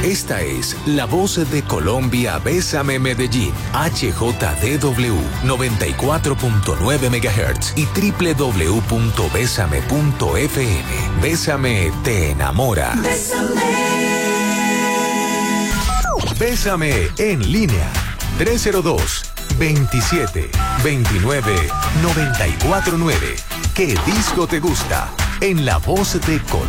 Esta es la voz de Colombia. Bésame Medellín, HJDW 94.9 MHz y www.besame.fm. Bésame te enamora. Bésame en línea 302-27-29-949. ¿Qué disco te gusta? En la voz de Colombia.